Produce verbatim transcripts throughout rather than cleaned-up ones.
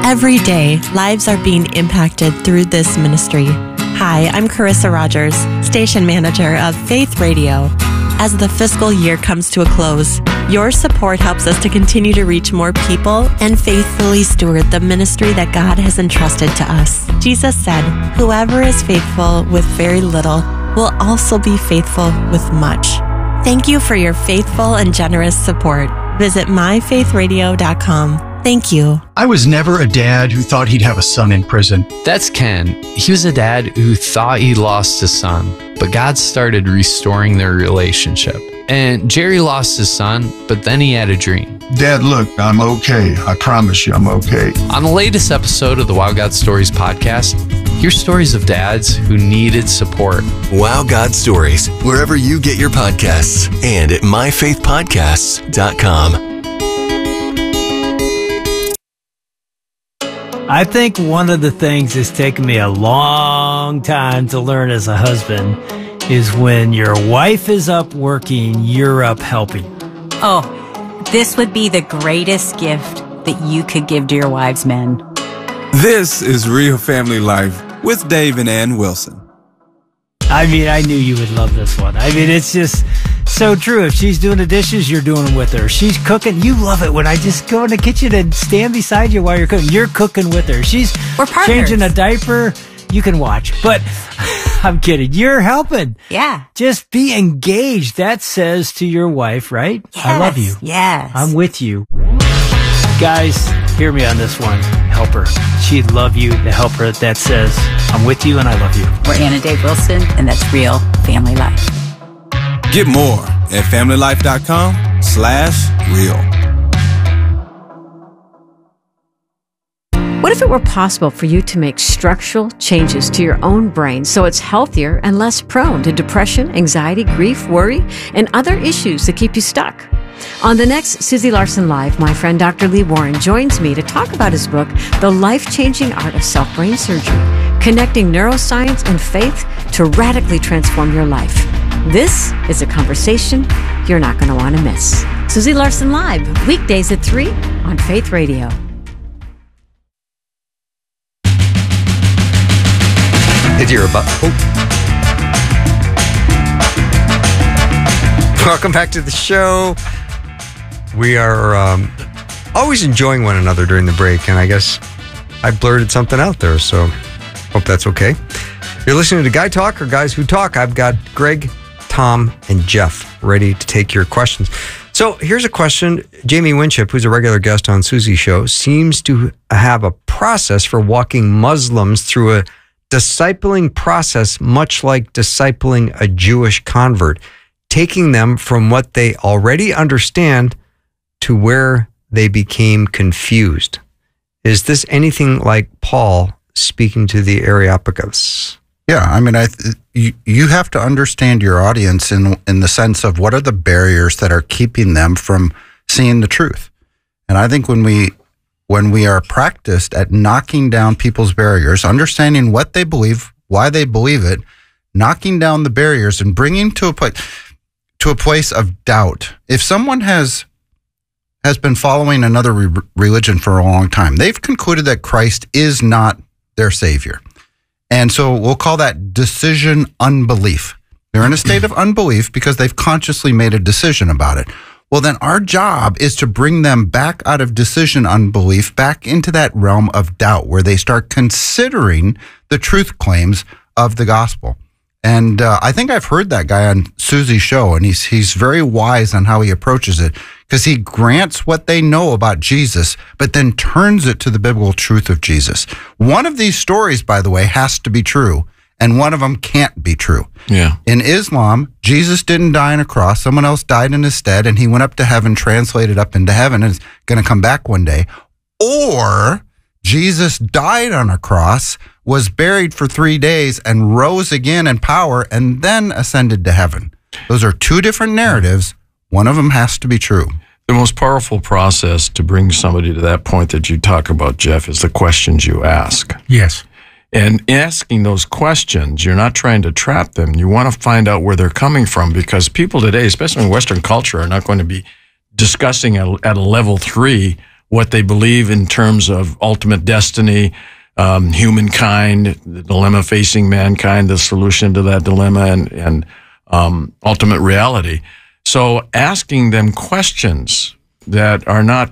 Every day, lives are being impacted through this ministry. Hi, I'm Carissa Rogers, station manager of Faith Radio. As the fiscal year comes to a close, your support helps us to continue to reach more people and faithfully steward the ministry that God has entrusted to us. Jesus said, "Whoever is faithful with very little will also be faithful with much." Thank you for your faithful and generous support. Visit my faith radio dot com. Thank you. I was never a dad who thought he'd have a son in prison. That's Ken. He was a dad who thought he lost his son, but God started restoring their relationship. And Jerry lost his son, but then he had a dream. Dad, look, I'm okay. I promise you I'm okay. On the latest episode of the Wow God Stories podcast, hear stories of dads who needed support. Wow God Stories, wherever you get your podcasts, and at my faith podcasts dot com. I think one of the things that's taken me a long time to learn as a husband is when your wife is up working, you're up helping. Oh, this would be the greatest gift that you could give to your wives, men. This is Real Family Life with Dave and Ann Wilson. I mean, I knew you would love this one. I mean, it's just so true. If she's doing the dishes, you're doing them with her. She's cooking. You love it when I just go in the kitchen and stand beside you while you're cooking. You're cooking with her. She's We're partners. Changing a diaper. You can watch. But I'm kidding. You're helping. Yeah. Just be engaged. That says to your wife, right? Yes, I love you. Yes. I'm with you. Guys, hear me on this one. Help her. She'd love you to help her. That says, I'm with you and I love you. We're Ann and Dave Wilson, and that's Real Family Life. Get more at family life dot com slash real. What if it were possible for you to make structural changes to your own brain so it's healthier and less prone to depression, anxiety, grief, worry, and other issues that keep you stuck? On the next Susie Larson Live, my friend Doctor Lee Warren joins me to talk about his book, The Life-Changing Art of Self-Brain Surgery, Connecting Neuroscience and Faith to Radically Transform Your Life. This is a conversation you're not going to want to miss. Susie Larson Live, weekdays at three on Faith Radio. If you're about... Oh. Welcome back to the show. We are um, always enjoying one another during the break, and I guess I blurted something out there, so hope that's okay. You're listening to Guy Talk, or Guys Who Talk. I've got Greg, Tom, and Jeff ready to take your questions. So here's a question. Jamie Winship, who's a regular guest on Susie's show, seems to have a process for walking Muslims through a discipling process, much like discipling a Jewish convert, taking them from what they already understand to where they became confused. Is this anything like Paul speaking to the Areopagus? Yeah, I mean, I th- you, you have to understand your audience in in the sense of what are the barriers that are keeping them from seeing the truth. And I think when we when we are practiced at knocking down people's barriers, understanding what they believe, why they believe it, knocking down the barriers and bringing to a place to a place of doubt. If someone has has been following another re- religion for a long time, they've concluded that Christ is not their Savior. And so we'll call that decision unbelief. They're in a state of unbelief because they've consciously made a decision about it. Well, then our job is to bring them back out of decision unbelief, back into that realm of doubt where they start considering the truth claims of the gospel. And uh, I think I've heard that guy on Susie's show, and he's he's very wise on how he approaches it, because he grants what they know about Jesus, but then turns it to the biblical truth of Jesus. One of these stories, by the way, has to be true, and one of them can't be true. Yeah. In Islam, Jesus didn't die on a cross. Someone else died in his stead, and he went up to heaven, translated up into heaven, and is going to come back one day. Or Jesus died on a cross, was buried for three days, and rose again in power, and then ascended to heaven. Those are two different narratives. One of them has to be true. The most powerful process to bring somebody to that point that you talk about, Jeff, is the questions you ask. Yes. And asking those questions, you're not trying to trap them. You want to find out where they're coming from, because people today, especially in Western culture, are not going to be discussing at, at a level three what they believe in terms of ultimate destiny, um, humankind, the dilemma facing mankind, the solution to that dilemma, and, and um, ultimate reality. So asking them questions that are not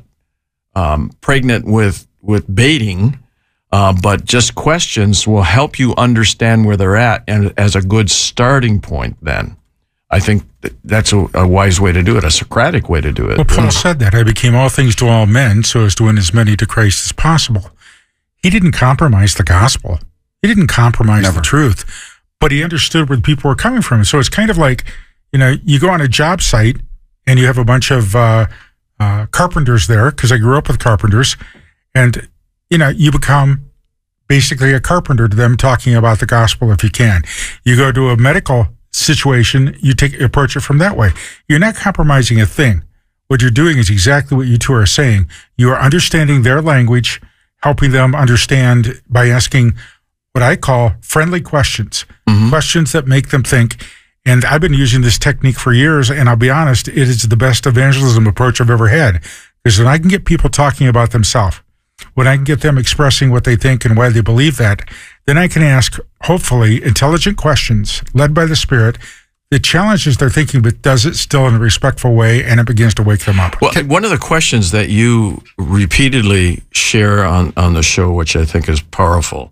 um, pregnant with, with baiting, uh, but just questions will help you understand where they're at, and as a good starting point then. I think that's a, a wise way to do it, a Socratic way to do it. Well, Paul said that. I became all things to all men so as to win as many to Christ as possible. He didn't compromise the gospel. He didn't compromise Never. the truth, but he understood where people were coming from. So it's kind of like, you know, you go on a job site and you have a bunch of uh, uh, carpenters there, because I grew up with carpenters, and, you know, you become basically a carpenter to them, talking about the gospel if you can. You go to a medical situation, you take approach it from that way. You're not compromising a thing. What you're doing is exactly what you two are saying. You are understanding their language, helping them understand by asking what I call friendly questions, mm-hmm. questions that make them think. And I've been using this technique for years, and I'll be honest, it is the best evangelism approach I've ever had. Because when I can get people talking about themselves, when I can get them expressing what they think and why they believe that, then I can ask, hopefully, intelligent questions led by the Spirit that challenges their thinking, but does it still in a respectful way, and it begins to wake them up. Well, one of the questions that you repeatedly share on, on the show, which I think is powerful,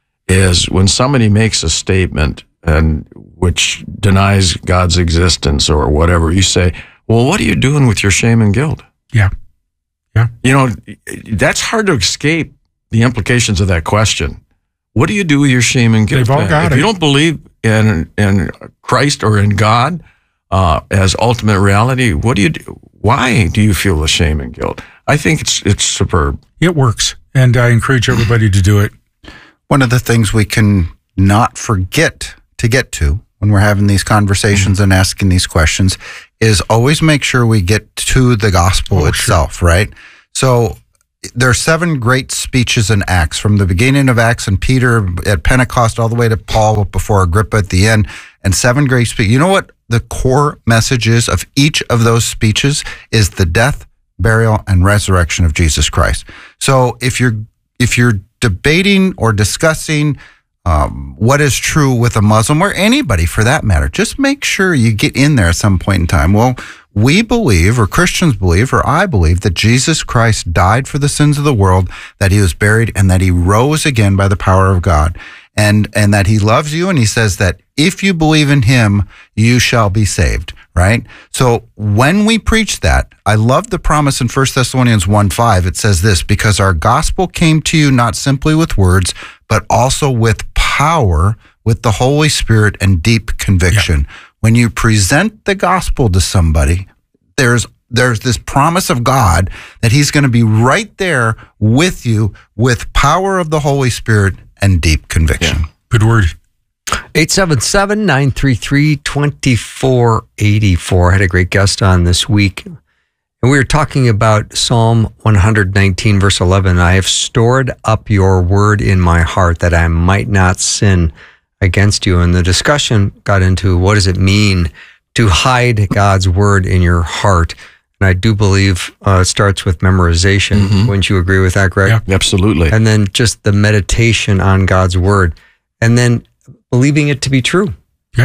is when somebody makes a statement and which denies God's existence or whatever, you say, well, what are you doing with your shame and guilt? Yeah. Yeah. You know, that's hard to escape the implications of that question. What do you do with your shame and guilt? They've all got if it. you don't believe in in Christ or in God uh, as ultimate reality, what do you do? Why do you feel the shame and guilt? I think it's it's superb. It works, and I encourage everybody to do it. One of the things we can not forget to get to when we're having these conversations mm-hmm. and asking these questions is always make sure we get to the gospel oh, itself, sure. right? So there are seven great speeches in Acts, from the beginning of Acts and Peter at Pentecost all the way to Paul before Agrippa at the end, and seven great speeches. You know what the core message is of each of those speeches is the death, burial, and resurrection of Jesus Christ. So if you're if you're debating or discussing um, what is true with a Muslim, or anybody for that matter, just make sure you get in there at some point in time. Well, we believe, or Christians believe, or I believe, that Jesus Christ died for the sins of the world, that he was buried, and that he rose again by the power of God, and and that he loves you, and he says that if you believe in him, you shall be saved, right? So when we preach that, I love the promise in First Thessalonians one five. It says this, because our gospel came to you not simply with words, but also with power, with the Holy Spirit and deep conviction. Yeah. When you present the gospel to somebody, there's there's this promise of God that he's going to be right there with you with power of the Holy Spirit and deep conviction. Yeah. Good word. eight seven seven, nine three three, two four eight four. I had a great guest on this week, and we were talking about Psalm one nineteen, verse eleven. I have stored up your word in my heart that I might not sin against you. And the discussion got into what does it mean to hide God's word in your heart. And I do believe uh, it starts with memorization. Mm-hmm. Wouldn't you agree with that, Greg? Yeah, absolutely. And then just the meditation on God's word. And then believing it to be true. Yeah.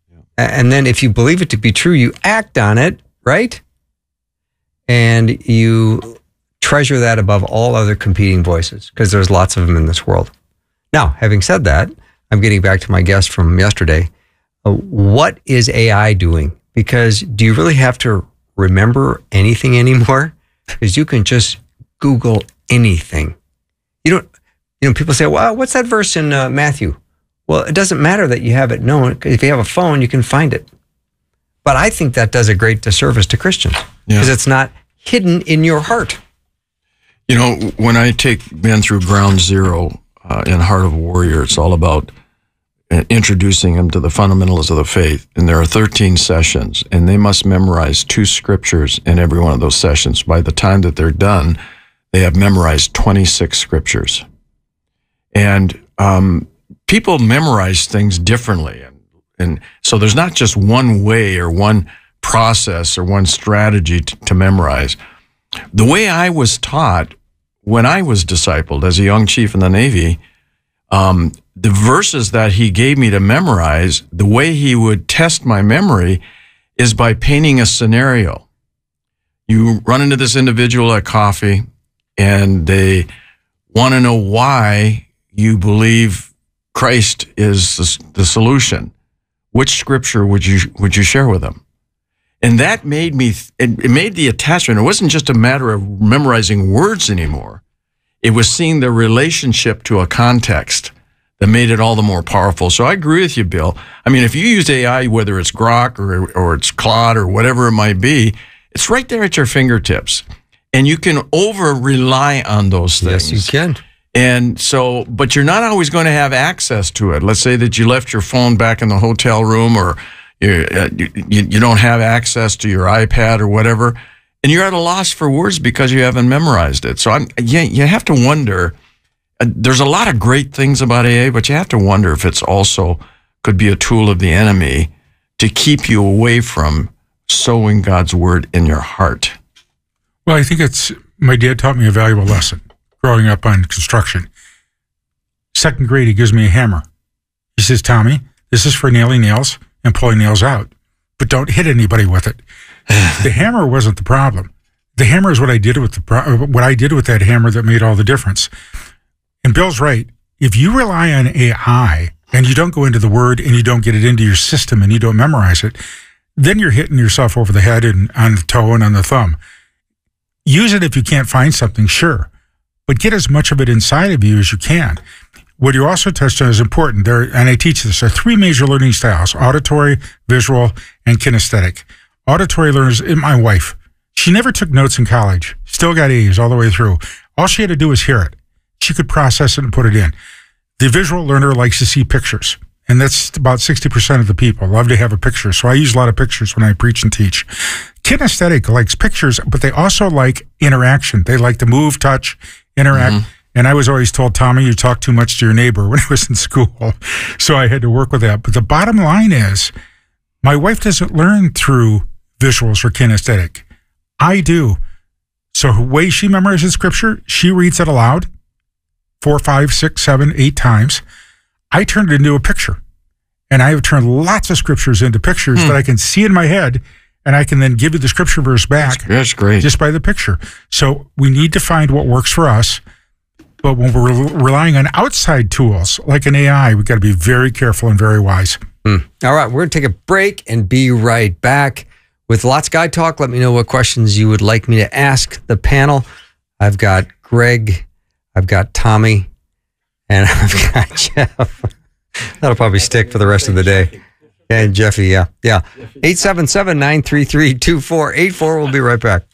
And then if you believe it to be true, you act on it, right? And you treasure that above all other competing voices, because there's lots of them in this world. Now, having said that, I'm getting back to my guest from yesterday. Uh, what is A I doing? Because do you really have to remember anything anymore? Because you can just Google anything. You don't, you know, people say, well, what's that verse in uh, Matthew? Well, it doesn't matter that you have it known. If you have a phone, you can find it. But I think that does a great disservice to Christians, because yeah. it's not hidden in your heart. You know, when I take men through Ground Zero uh, in Heart of a Warrior, it's all about introducing them to the fundamentals of the faith. And there are thirteen sessions, and they must memorize two scriptures in every one of those sessions. By the time that they're done, they have memorized twenty-six scriptures. And um, people memorize things differently. And, and so there's not just one way or one process or one strategy to, to memorize. the way I was taught when I was discipled as a young chief in the Navy, um, the verses that he gave me to memorize, the way he would test my memory is by painting a scenario. You run into this individual at coffee, and they want to know why you believe Christ is the, the solution. Which scripture would you would you share with them? And that made me, it, it made the attachment. It wasn't just a matter of memorizing words anymore. It was seeing the relationship to a context that made it all the more powerful. So I agree with you, Bill. I mean, if you use A I, whether it's Grok or, or it's Claude or whatever it might be, it's right there at your fingertips. And you can over-rely on those things. Yes, you can. And so, but you're not always going to have access to it. Let's say that you left your phone back in the hotel room, or you, uh, you, you don't have access to your iPad or whatever, and you're at a loss for words because you haven't memorized it. So I'm, yeah, you have to wonder. Uh, there's a lot of great things about A I, but you have to wonder if it's also could be a tool of the enemy to keep you away from sowing God's word in your heart. Well, I think it's, my dad taught me a valuable lesson growing up on construction. Second grade, he gives me a hammer. He says, Tommy, this is for nailing nails and pulling nails out, but don't hit anybody with it. The hammer wasn't the problem. The hammer is what I did with the pro- what I did with that hammer that made all the difference. And Bill's right. If you rely on A I and you don't go into the word and you don't get it into your system and you don't memorize it, then you're hitting yourself over the head and on the toe and on the thumb. Use it if you can't find something, sure, but get as much of it inside of you as you can. What you also touched on is important. There, and I teach this, there are three major learning styles: auditory, visual, and kinesthetic. Auditory learners, my wife, she never took notes in college, still got A's all the way through. All she had to do was hear it. She could process it and put it in. The visual learner likes to see pictures, and that's about sixty percent of the people love to have a picture. So I use a lot of pictures when I preach and teach. Kinesthetic likes pictures, but they also like interaction. They like to move, touch, interact. Mm-hmm. And I was always told, Tommy, you talk too much to your neighbor when I was in school. So I had to work with that. But the bottom line is, my wife doesn't learn through visuals or kinesthetic. I do. So the way she memorizes scripture, she reads it aloud four, five, six, seven, eight times. I turn it into a picture. And I have turned lots of scriptures into pictures hmm. that I can see in my head, and I can then give you the scripture verse back. That's, that's great. Just by the picture. So we need to find what works for us. But when we're relying on outside tools like an A I, we've got to be very careful and very wise. Hmm. All right, we're going to take a break and be right back with Lots Guy Talk. Let me know what questions you would like me to ask the panel. I've got Greg, I've got Tommy, and I've got Jeff. That'll probably stick for the rest of the day. And Jeffy, yeah. Yeah. eight seven seven, nine three three, two four eight four. We'll be right back.